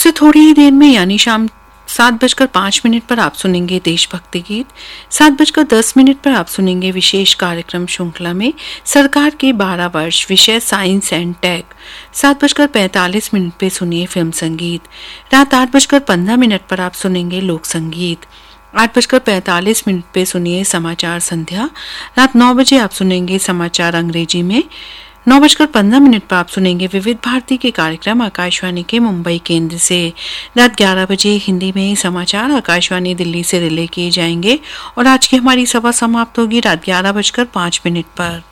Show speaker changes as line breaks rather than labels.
से थोड़ी ही देर में यानी शाम 7:05 पर आप सुनेंगे देशभक्ति गीत। 7:10 पर आप सुनेंगे विशेष कार्यक्रम श्रृंखला में सरकार के 12 वर्ष विषय साइंस एंड टेक। 7:45 पे सुनिए फिल्म संगीत। रात 8:15 पर आप सुनेंगे लोक संगीत। 8:45 पे सुनिए समाचार संध्या। रात 9 बजे आप सुनेंगे समाचार अंग्रेजी में। 9:15 पर आप सुनेंगे विविध भारती के कार्यक्रम आकाशवाणी के मुंबई केंद्र से। रात 11 बजे हिंदी में समाचार आकाशवाणी दिल्ली से रिले किए जाएंगे और आज की हमारी सभा समाप्त होगी रात 11:05 पर।